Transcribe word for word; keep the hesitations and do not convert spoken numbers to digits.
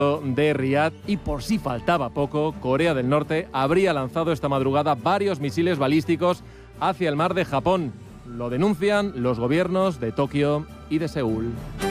de Riad y por si faltaba poco, Corea del Norte habría lanzado esta madrugada varios misiles balísticos hacia el mar de Japón. Lo denuncian los gobiernos de Tokio y de Seúl.